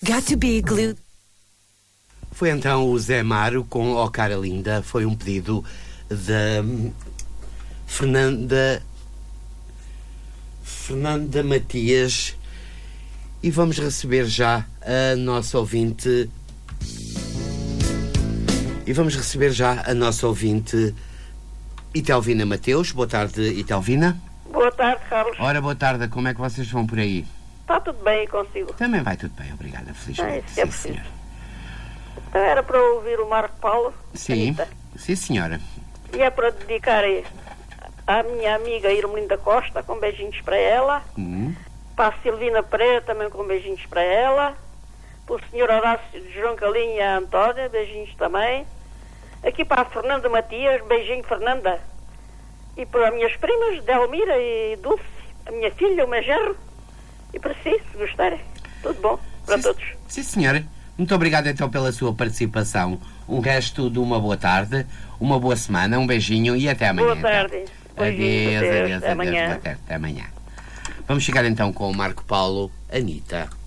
Got to be glued. Foi então o Zé Mário com "Oh Cara Linda". Foi um pedido da Fernanda Matias. E vamos receber já a nossa ouvinte. Itelvina Mateus. Boa tarde, Itelvina. Boa tarde, Carlos. Ora, boa tarde. Como é que vocês vão por aí? Está tudo bem consigo? Também vai tudo bem, obrigada, felizmente. Sim, senhora. Era para ouvir o Marco Paulo. Sim, Anitta. sim, senhora. E é para dedicar à minha amiga Irmelinda Costa, com beijinhos para ela. Para a Silvina Pereira, também com beijinhos para ela. Para o Sr. Horácio de João Calinho e a Antónia, beijinhos também. Aqui para a Fernanda Matias, beijinho, Fernanda. E para as minhas primas, Delmira e Dulce, a minha filha, o meu genro. E para si, se gostarem. Tudo bom para todos. Sim, senhora. Muito obrigado então pela sua participação. Um resto de uma boa tarde, uma boa semana, um beijinho e até amanhã. Boa tarde. Então. Adeus, até amanhã. Boa tarde, até amanhã. Vamos chegar então com o Marco Paulo, Anitta.